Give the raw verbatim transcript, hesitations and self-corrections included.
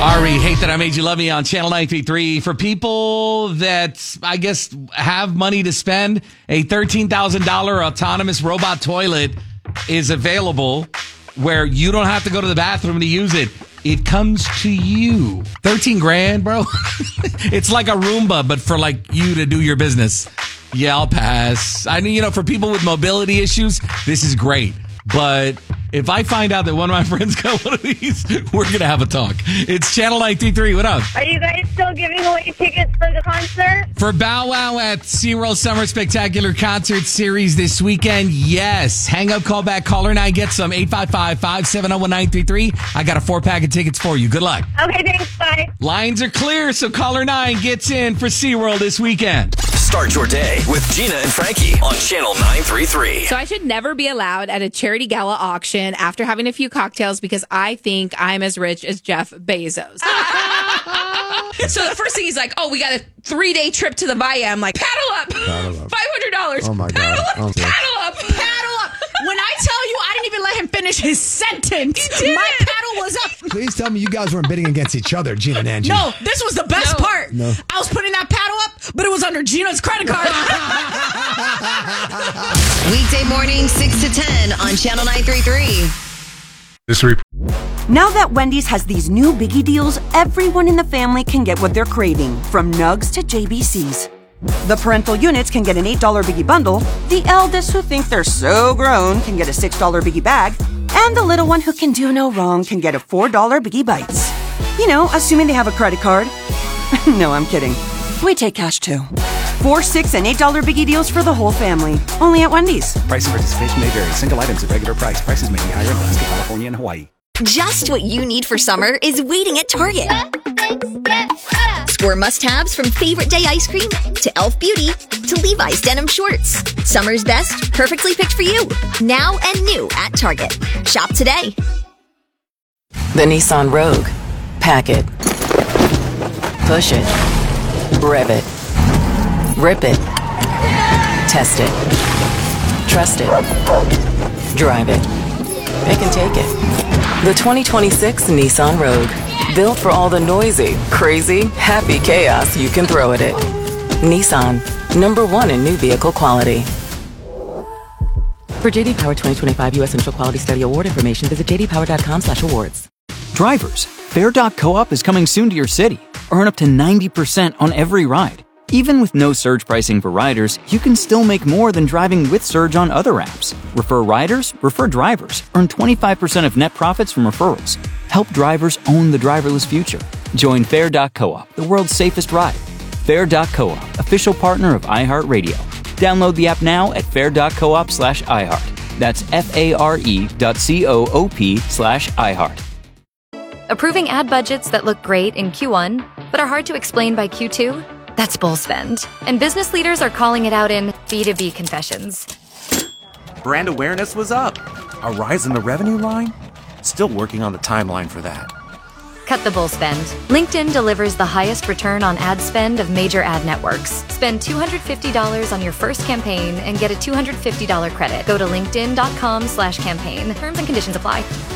Ari, Hate That I Made You Love Me on Channel nine three three. For people that, I guess, have money to spend, a thirteen thousand dollars autonomous robot toilet is available where you don't have to go to the bathroom to use it. It comes to you. thirteen grand, bro. It's like a Roomba, but for like you to do your business. Yeah, I'll pass. I mean, you know, for people with mobility issues, this is great. But if I find out that one of my friends got one of these, we're going to have a talk. It's Channel nine three three. What up? Are you guys still giving away tickets for the concert? For Bow Wow at SeaWorld Summer Spectacular Concert Series this weekend, yes. Hang up, call back, caller nine, get some. eight five five, five seven zero, one nine three three. I got a four-pack of tickets for you. Good luck. Okay, thanks. Bye. Lines are clear, so caller nine gets in for SeaWorld this weekend. Start your day with Gina and Frankie on Channel nine three three. So I should never be allowed at a charity gala auction after having a few cocktails because I think I'm as rich as Jeff Bezos. So the first thing he's like, oh, we got a three-day trip to the Bahia. I'm like, paddle up. Paddle up. five hundred dollars. Oh, my paddle God. Up, Okay. paddle up. Paddle up. When I tell you, I didn't even let him finish his sentence. He did. My paddle was up. Please tell me you guys weren't bidding against each other, Gina and Angie. No, this was the best No. part. No. I was putting that paddle up, but it was under Gina's credit card. Weekday morning, six to ten on Channel nine three three. This report. Now that Wendy's has these new biggie deals, everyone in the family can get what they're craving, from nugs to J B Cs. The parental units can get an eight dollar biggie bundle, the eldest who think they're so grown can get a six dollar biggie bag, and the little one who can do no wrong can get a four dollar biggie bites. You know, assuming they have a credit card. No, I'm kidding. We take cash too. Four, six, and eight dollar biggie deals for the whole family. Only at Wendy's. Price and participation may vary. Single items at regular price. Prices may be higher in Alaska, California, and Hawaii. Just what you need for summer is waiting at Target. Score must-haves from favorite day ice cream to Elf Beauty to Levi's denim shorts. Summer's best, perfectly picked for you. Now and new at Target. Shop today. The Nissan Rogue. Pack it. Push it. Rev it. Rip it. Test it. Trust it. Drive it. It can take it. The twenty twenty-six Nissan Rogue. Built for all the noisy, crazy, happy chaos you can throw at it. Nissan. Number one in new vehicle quality. For J D Power twenty twenty-five U S Initial Quality Study Award information, visit j d power dot com slash awards. Drivers, Fair dot co-op is coming soon to your city. Earn up to ninety percent on every ride. Even with no surge pricing for riders, you can still make more than driving with Surge on other apps. Refer riders, refer drivers. Earn twenty-five percent of net profits from referrals. Help drivers own the driverless future. Join Fair dot co-op, the world's safest ride. Fair dot co-op, official partner of iHeartRadio. Download the app now at fair dot coop slash iHeart. That's F-A-R-E dot C-O-O-P slash iHeart. Approving ad budgets that look great in Q one, but are hard to explain by Q two? That's bull spend. And business leaders are calling it out in B two B confessions. Brand awareness was up. A rise in the revenue line? Still working on the timeline for that. Cut the bull spend. LinkedIn delivers the highest return on ad spend of major ad networks. Spend two hundred fifty dollars on your first campaign and get a two hundred fifty dollars credit. Go to linkedin dot com slash campaign. Terms and conditions apply.